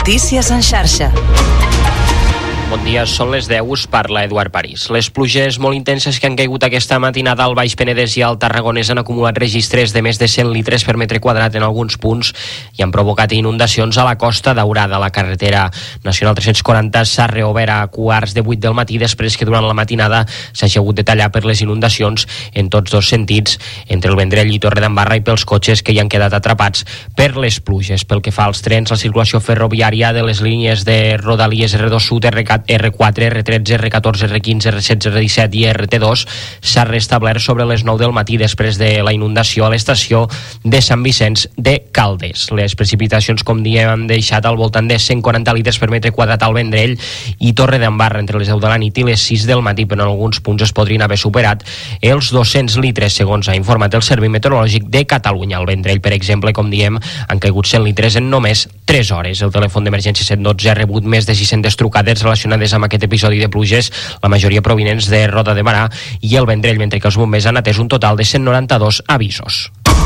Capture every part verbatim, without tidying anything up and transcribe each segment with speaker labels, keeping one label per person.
Speaker 1: Notícies en xarxa.
Speaker 2: Bon dia, són les deu, us parla Eduard París. Les pluges molt intenses que han caigut aquesta matinada al Baix Penedès i al Tarragonès han acumulat registres de més de cent litres per metre quadrat en alguns punts i han provocat inundacions a la Costa Daurada. La carretera nacional tres-cents quaranta s'ha reobert a quarts de vuit del matí després que durant la matinada s'ha hagut de tallar per les inundacions en tots dos sentits, entre el Vendrell i Torredembarra, i pels cotxes que hi han quedat atrapats per les pluges. Pel que fa als trens, la circulació ferroviària de les línies de Rodalies R dos Sud, R quatre, R tretze, R catorze, R quinze, R setze, R disset i R T dos s'ha restablert sobre les nou del matí després de la inundació a l'estació de Sant Vicenç de Caldes. Les precipitacions, com diem, han deixat al voltant de cent quaranta litres per metre quadrat al Vendrell i Torredembarra entre les deu de la nit i les sis del matí, però en alguns punts es podrien haver superat els dos-cents litres, segons ha informat el Servei Meteorològic de Catalunya. Al Vendrell, per exemple, com diem, han caigut cent litres en només tres hores. El telèfon d'emergència set dotze ha rebut més de sis-centes trucades relacionades amb aquest episodi de pluges, la majoria provinents de Roda de Barà i el Vendrell, mentre que els bombers han atès un total de cent noranta-dos avisos.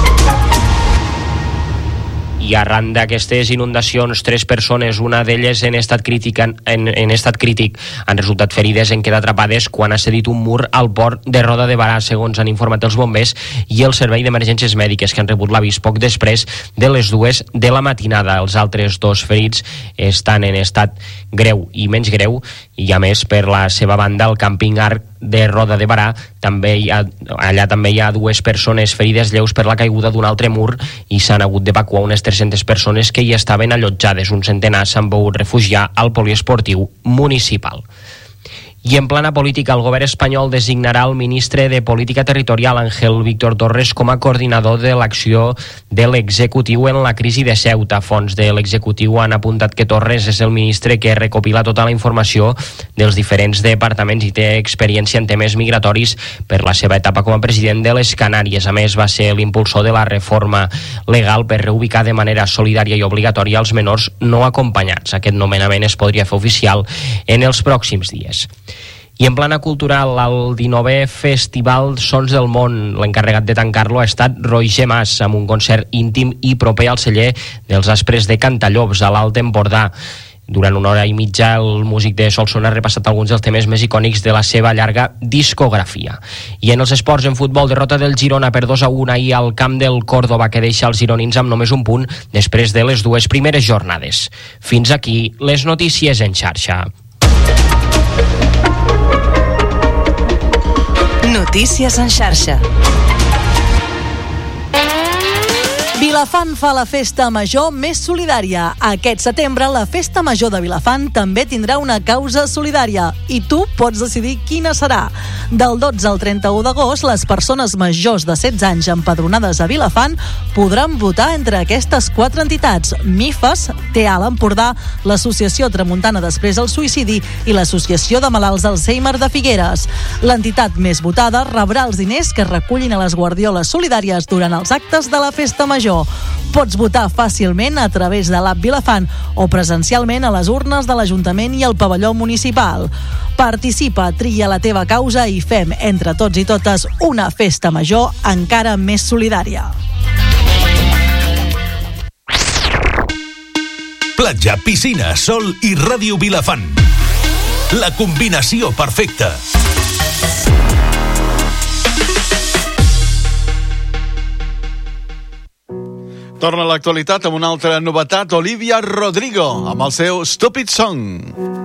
Speaker 2: I arran d'aquestes inundacions, tres persones, una d'elles en estat crític, en, en, en estat crític, han resultat ferides en quedar atrapades quan ha cedit un mur al port de Roda de Barà, segons han informat els bombers i el Servei d'Emergències Mèdiques, que han rebut l'avís poc després de les dues de la matinada. Els altres dos ferits estan en estat greu i menys greu, i a més, per la seva banda, el càmping Arc de Roda de Barà, també hi ha, allà també hi ha dues persones ferides lleus per la caiguda d'un altre mur i s'han hagut d'evacuar unes tres-centes persones que hi estaven allotjades. Un centenar s'han pogut refugiar al poliesportiu municipal. I en plana política, el govern espanyol designarà el ministre de Política Territorial, Ángel Víctor Torres, com a coordinador de l'acció de l'executiu en la crisi de Ceuta. Fonts de l'executiu han apuntat que Torres és el ministre que recopila tota la informació dels diferents departaments i té experiència en temes migratoris per la seva etapa com a president de les Canàries. A més, va ser l'impulsor de la reforma legal per reubicar de manera solidària i obligatòria els menors no acompanyats. Aquest nomenament es podria fer oficial en els pròxims dies. I en plana cultural, el dinovè Festival Sons del Món, l'encarregat de tancar-lo ha estat Roger Mas, amb un concert íntim i proper al celler dels Aspres de Cantallops, a l'Alt Empordà. Durant una hora i mitja, el músic de Solsona ha repassat alguns dels temes més icònics de la seva llarga discografia. I en els esports, en futbol, derrota del Girona per dos a u ahir al camp del Córdoba, que deixa els gironins amb només un punt després de les dues primeres jornades. Fins aquí les notícies en xarxa.
Speaker 1: Notícies en xarxa. Vilafant fa la festa major més solidària. Aquest setembre la festa major de Vilafant també tindrà una causa solidària i tu pots decidir quina serà. Del dotze al trenta-u d'agost, les persones majors de setze anys empadronades a Vilafant podran votar entre aquestes quatre entitats: MIFES, T A l'Empordà, l'Associació Tramuntana Després del Suïcidi i l'Associació de Malalts d'Alzheimer de Figueres. L'entitat més votada rebrà els diners que es recullin a les guardioles solidàries durant els actes de la festa major. Pots votar fàcilment a través de l'app Vilafant o presencialment a les urnes de l'Ajuntament i el pavelló municipal. Participa, tria la teva causa i fem entre tots i totes una festa major encara més solidària.
Speaker 3: Platja, piscina, sol i ràdio Vilafant. La combinació perfecta.
Speaker 4: Torna a l'actualitat amb una altra novetat, Olivia Rodrigo, amb el seu Stupid Song.